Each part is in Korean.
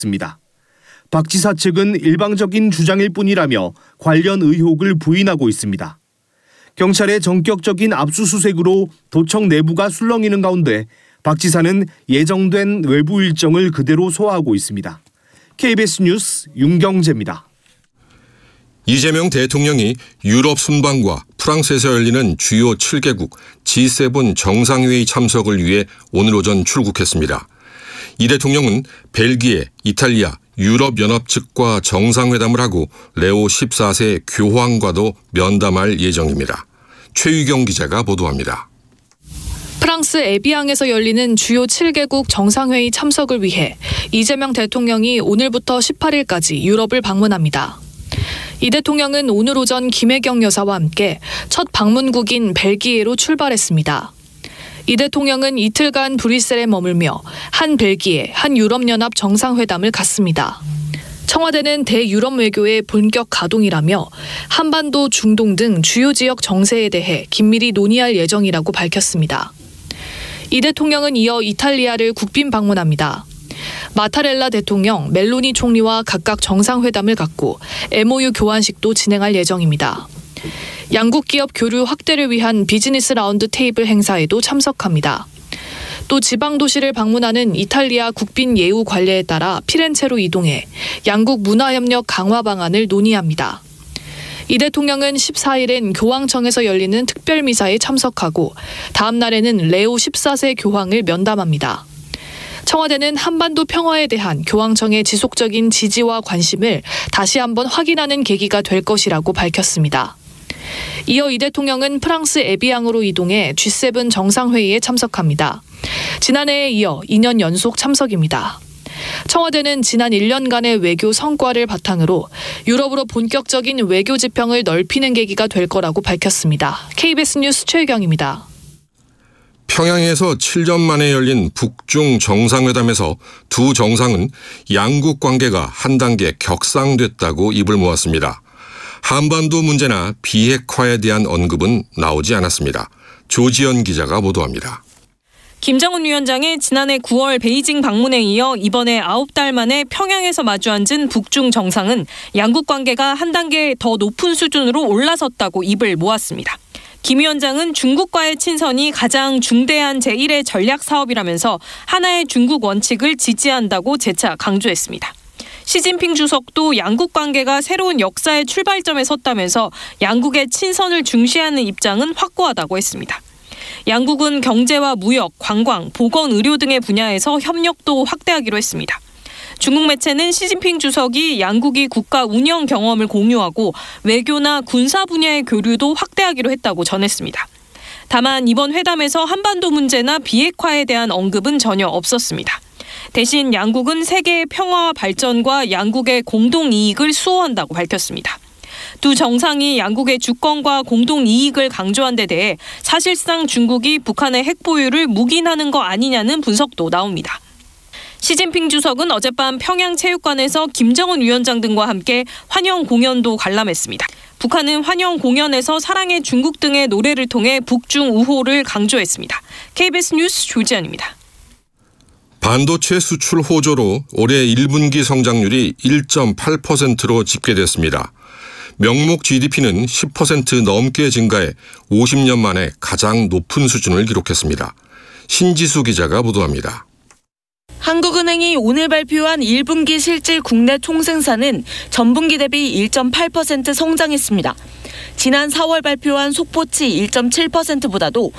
습니다. 박 지사 측은 일방적인 주장일 뿐이라며 관련 의혹을 부인하고 있습니다. 경찰의 전격적인 압수수색으로 도청 내부가 술렁이는 가운데 박 지사는 예정된 외부 일정을 그대로 소화하고 있습니다. KBS 뉴스 윤경재입니다. 이재명 대통령이 유럽 순방과 프랑스에서 열리는 주요 7개국 G7 정상회의 참석을 위해 오늘 오전 출국했습니다. 이 대통령은 벨기에, 이탈리아, 유럽연합 측과 정상회담을 하고 레오 14세 교황과도 면담할 예정입니다. 최유경 기자가 보도합니다. 프랑스 에비앙에서 열리는 주요 7개국 정상회의 참석을 위해 이재명 대통령이 오늘부터 18일까지 유럽을 방문합니다. 이 대통령은 오늘 오전 김혜경 여사와 함께 첫 방문국인 벨기에로 출발했습니다. 이 대통령은 이틀간 브뤼셀에 머물며 한 벨기에, 한 유럽연합 정상회담을 갖습니다. 청와대는 대유럽 외교의 본격 가동이라며 한반도, 중동 등 주요 지역 정세에 대해 긴밀히 논의할 예정이라고 밝혔습니다. 이 대통령은 이어 이탈리아를 국빈 방문합니다. 마타렐라 대통령, 멜로니 총리와 각각 정상회담을 갖고 MOU 교환식도 진행할 예정입니다. 양국 기업 교류 확대를 위한 비즈니스 라운드 테이블 행사에도 참석합니다. 또 지방 도시를 방문하는 이탈리아 국빈 예우 관례에 따라 피렌체로 이동해 양국 문화협력 강화 방안을 논의합니다. 이 대통령은 14일엔 교황청에서 열리는 특별미사에 참석하고 다음 날에는 레오 14세 교황을 면담합니다. 청와대는 한반도 평화에 대한 교황청의 지속적인 지지와 관심을 다시 한번 확인하는 계기가 될 것이라고 밝혔습니다. 이어 이 대통령은 프랑스 에비앙으로 이동해 G7 정상회의에 참석합니다. 지난해에 이어 2년 연속 참석입니다. 청와대는 지난 1년간의 외교 성과를 바탕으로 유럽으로 본격적인 외교 지평을 넓히는 계기가 될 거라고 밝혔습니다. KBS 뉴스 최유경입니다. 평양에서 7년 만에 열린 북중 정상회담에서 두 정상은 양국 관계가 한 단계 격상됐다고 입을 모았습니다. 한반도 문제나 비핵화에 대한 언급은 나오지 않았습니다. 조지연 기자가 보도합니다. 김정은 위원장의 지난해 9월 베이징 방문에 이어 이번에 9달 만에 평양에서 마주 앉은 북중 정상은 양국 관계가 한 단계 더 높은 수준으로 올라섰다고 입을 모았습니다. 김 위원장은 중국과의 친선이 가장 중대한 제1의 전략 사업이라면서 하나의 중국 원칙을 지지한다고 재차 강조했습니다. 시진핑 주석도 양국 관계가 새로운 역사의 출발점에 섰다면서 양국의 친선을 중시하는 입장은 확고하다고 했습니다. 양국은 경제와 무역, 관광, 보건, 의료 등의 분야에서 협력도 확대하기로 했습니다. 중국 매체는 시진핑 주석이 양국이 국가 운영 경험을 공유하고 외교나 군사 분야의 교류도 확대하기로 했다고 전했습니다. 다만 이번 회담에서 한반도 문제나 비핵화에 대한 언급은 전혀 없었습니다. 대신 양국은 세계의 평화와 발전과 양국의 공동 이익을 수호한다고 밝혔습니다. 두 정상이 양국의 주권과 공동 이익을 강조한 데 대해 사실상 중국이 북한의 핵 보유를 묵인하는 거 아니냐는 분석도 나옵니다. 시진핑 주석은 어젯밤 평양체육관에서 김정은 위원장 등과 함께 환영 공연도 관람했습니다. 북한은 환영 공연에서 사랑의 중국 등의 노래를 통해 북중 우호를 강조했습니다. KBS 뉴스 조지연입니다. 반도체 수출 호조로 올해 1분기 성장률이 1.8%로 집계됐습니다. 명목 GDP는 10% 넘게 증가해 50년 만에 가장 높은 수준을 기록했습니다. 신지수 기자가 보도합니다. 한국은행이 오늘 발표한 1분기 실질 국내 총생산은 전분기 대비 1.8% 성장했습니다. 지난 4월 발표한 속보치 1.7%보다도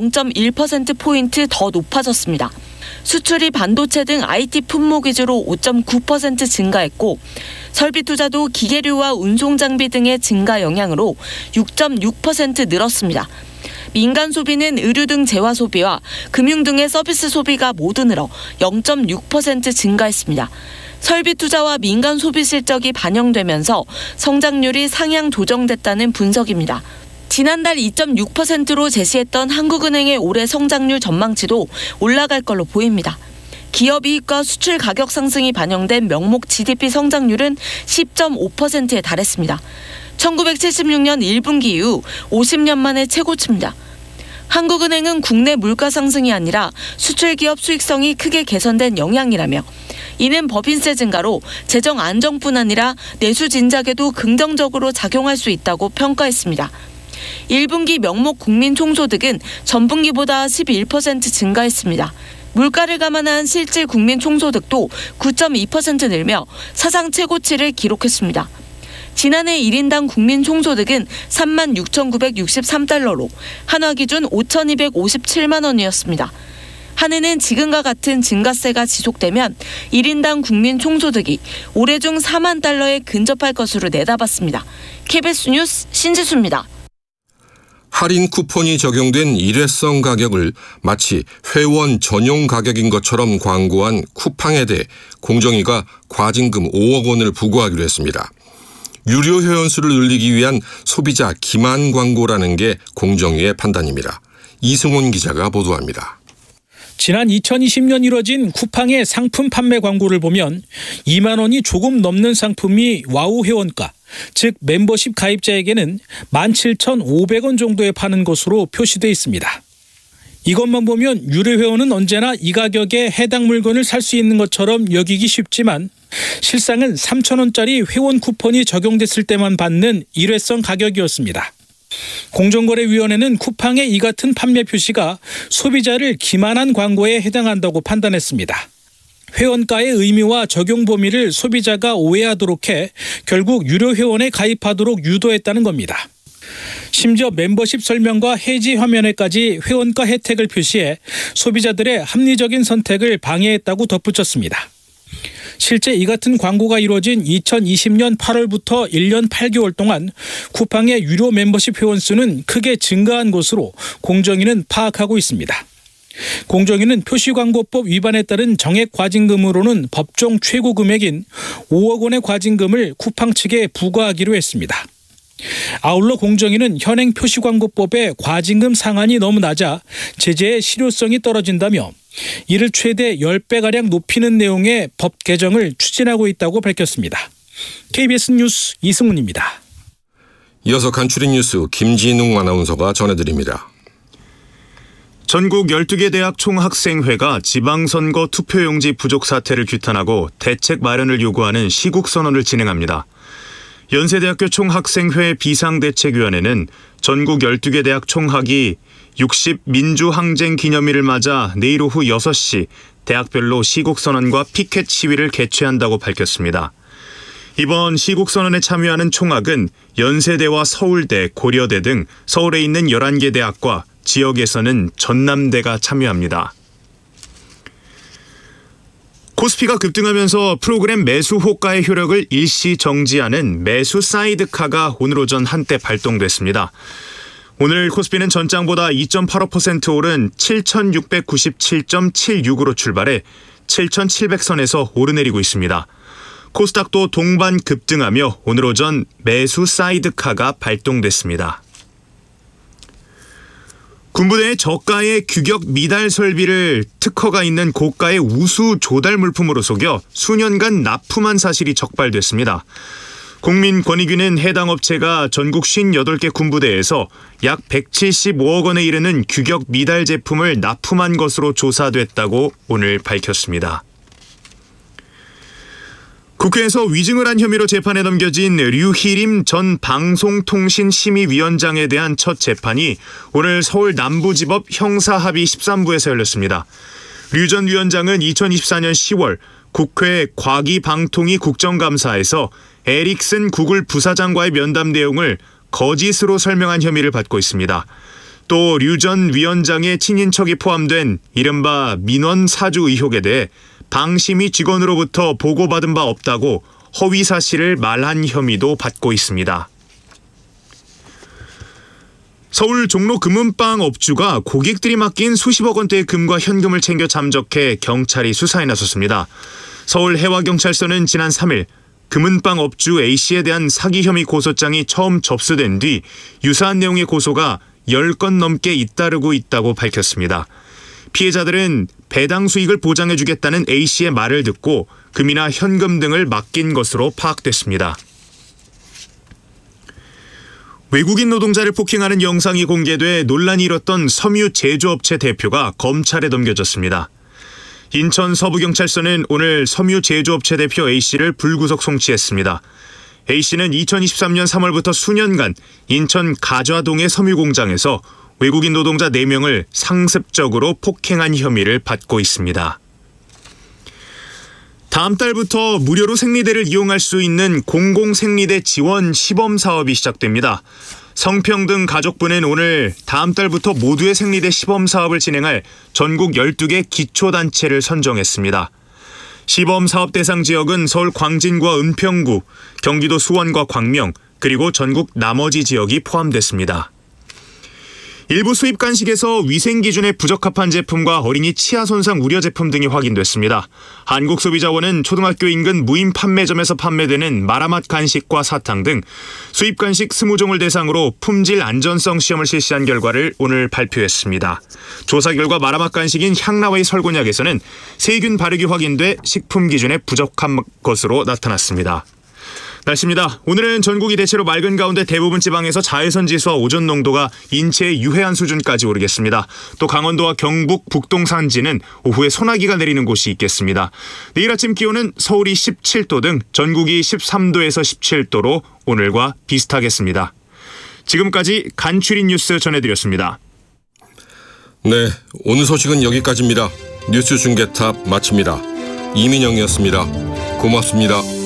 0.1%포인트 더 높아졌습니다. 수출이 반도체 등 IT 품목 위주로 5.9% 증가했고 설비 투자도 기계류와 운송 장비 등의 증가 영향으로 6.6% 늘었습니다. 민간 소비는 의류 등 재화 소비와 금융 등의 서비스 소비가 모두 늘어 0.6% 증가했습니다. 설비 투자와 민간 소비 실적이 반영되면서 성장률이 상향 조정됐다는 분석입니다. 지난달 2.6%로 제시했던 한국은행의 올해 성장률 전망치도 올라갈 걸로 보입니다. 기업 이익과 수출 가격 상승이 반영된 명목 GDP 성장률은 10.5%에 달했습니다. 1976년 1분기 이후 50년 만의 최고치입니다. 한국은행은 국내 물가 상승이 아니라 수출 기업 수익성이 크게 개선된 영향이라며 이는 법인세 증가로 재정 안정뿐 아니라 내수 진작에도 긍정적으로 작용할 수 있다고 평가했습니다. 1분기 명목 국민 총소득은 전분기보다 11% 증가했습니다. 물가를 감안한 실질 국민 총소득도 9.2% 늘며 사상 최고치를 기록했습니다. 지난해 1인당 국민 총소득은 36,963달러로 한화 기준 5,257만 원이었습니다. 한해는 지금과 같은 증가세가 지속되면 1인당 국민 총소득이 올해 중 4만 달러에 근접할 것으로 내다봤습니다. KBS 뉴스 신지수입니다. 할인 쿠폰이 적용된 일회성 가격을 마치 회원 전용 가격인 것처럼 광고한 쿠팡에 대해 공정위가 과징금 5억 원을 부과하기로 했습니다. 유료 회원수를 늘리기 위한 소비자 기만 광고라는 게 공정위의 판단입니다. 이승훈 기자가 보도합니다. 지난 2020년 이뤄진 쿠팡의 상품 판매 광고를 보면 2만 원이 조금 넘는 상품이 와우 회원가, 즉 멤버십 가입자에게는 17,500원 정도에 파는 것으로 표시돼 있습니다. 이것만 보면 유료 회원은 언제나 이 가격에 해당 물건을 살 수 있는 것처럼 여기기 쉽지만 실상은 3,000원짜리 회원 쿠폰이 적용됐을 때만 받는 일회성 가격이었습니다. 공정거래위원회는 쿠팡의 이 같은 판매 표시가 소비자를 기만한 광고에 해당한다고 판단했습니다. 회원가의 의미와 적용 범위를 소비자가 오해하도록 해 결국 유료 회원에 가입하도록 유도했다는 겁니다. 심지어 멤버십 설명과 해지 화면에까지 회원가 혜택을 표시해 소비자들의 합리적인 선택을 방해했다고 덧붙였습니다. 실제 이 같은 광고가 이루어진 2020년 8월부터 1년 8개월 동안 쿠팡의 유료 멤버십 회원 수는 크게 증가한 것으로 공정위는 파악하고 있습니다. 공정위는 표시광고법 위반에 따른 정액 과징금으로는 법정 최고 금액인 5억 원의 과징금을 쿠팡 측에 부과하기로 했습니다. 아울러 공정위는 현행 표시광고법의 과징금 상한이 너무 낮아 제재의 실효성이 떨어진다며 이를 최대 10배가량 높이는 내용의 법 개정을 추진하고 있다고 밝혔습니다. KBS 뉴스 이승훈입니다. 이어서 간추린 뉴스 김진웅 아나운서가 전해드립니다. 전국 12개 대학 총학생회가 지방선거 투표용지 부족 사태를 규탄하고 대책 마련을 요구하는 시국선언을 진행합니다. 연세대학교 총학생회 비상대책위원회는 전국 12개 대학 총학이 60 민주항쟁 기념일을 맞아 내일 오후 6시 대학별로 시국선언과 피켓 시위를 개최한다고 밝혔습니다. 이번 시국선언에 참여하는 총학은 연세대와 서울대, 고려대 등 서울에 있는 11개 대학과 지역에서는 전남대가 참여합니다. 코스피가 급등하면서 프로그램 매수 호가의 효력을 일시 정지하는 매수 사이드카가 오늘 오전 한때 발동됐습니다. 오늘 코스피는 전장보다 2.85% 오른 7,697.76으로 출발해 7,700선에서 오르내리고 있습니다. 코스닥도 동반 급등하며 오늘 오전 매수 사이드카가 발동됐습니다. 군부대의 저가의 규격 미달 설비를 특허가 있는 고가의 우수 조달 물품으로 속여 수년간 납품한 사실이 적발됐습니다. 국민권익위는 해당 업체가 전국 58개 군부대에서 약 175억 원에 이르는 규격 미달 제품을 납품한 것으로 조사됐다고 오늘 밝혔습니다. 국회에서 위증을 한 혐의로 재판에 넘겨진 류희림 전 방송통신심의위원장에 대한 첫 재판이 오늘 서울 남부지법 형사합의 13부에서 열렸습니다. 류 전 위원장은 2024년 10월 국회 과기방통위 국정감사에서 에릭슨 구글 부사장과의 면담 내용을 거짓으로 설명한 혐의를 받고 있습니다. 또 류 전 위원장의 친인척이 포함된 이른바 민원 사주 의혹에 대해 방심위 직원으로부터 보고받은 바 없다고 허위 사실을 말한 혐의도 받고 있습니다. 서울 종로 금은방 업주가 고객들이 맡긴 수십억 원대의 금과 현금을 챙겨 잠적해 경찰이 수사에 나섰습니다. 서울 해와경찰서는 지난 3일 금은방 업주 A씨에 대한 사기 혐의 고소장이 처음 접수된 뒤 유사한 내용의 고소가 10건 넘게 잇따르고 있다고 밝혔습니다. 피해자들은 배당 수익을 보장해주겠다는 A씨의 말을 듣고 금이나 현금 등을 맡긴 것으로 파악됐습니다. 외국인 노동자를 폭행하는 영상이 공개돼 논란이 일었던 섬유 제조업체 대표가 검찰에 넘겨졌습니다. 인천 서부경찰서는 오늘 섬유 제조업체 대표 A씨를 불구속 송치했습니다. A씨는 2023년 3월부터 수년간 인천 가좌동의 섬유 공장에서 외국인 노동자 4명을 상습적으로 폭행한 혐의를 받고 있습니다. 다음 달부터 무료로 생리대를 이용할 수 있는 공공생리대 지원 시범 사업이 시작됩니다. 성평등 가족부는 오늘 다음 달부터 모두의 생리대 시범 사업을 진행할 전국 12개 기초단체를 선정했습니다. 시범 사업 대상 지역은 서울 광진구와 은평구, 경기도 수원과 광명, 그리고 전국 나머지 지역이 포함됐습니다. 일부 수입 간식에서 위생 기준에 부적합한 제품과 어린이 치아 손상 우려 제품 등이 확인됐습니다. 한국소비자원은 초등학교 인근 무인 판매점에서 판매되는 마라맛 간식과 사탕 등 수입 간식 20종을 대상으로 품질 안전성 시험을 실시한 결과를 오늘 발표했습니다. 조사 결과 마라맛 간식인 향나와의 설곤약에서는 세균 발육이 확인돼 식품 기준에 부적합한 것으로 나타났습니다. 날씨입니다. 오늘은 전국이 대체로 맑은 가운데 대부분 지방에서 자외선 지수와 오존 농도가 인체에 유해한 수준까지 오르겠습니다. 또 강원도와 경북 북동 산지는 오후에 소나기가 내리는 곳이 있겠습니다. 내일 아침 기온은 서울이 17도 등 전국이 13도에서 17도로 오늘과 비슷하겠습니다. 지금까지 간추린 뉴스 전해드렸습니다. 네, 오늘 소식은 여기까지입니다. 뉴스 중계탑 마칩니다. 이민영이었습니다. 고맙습니다.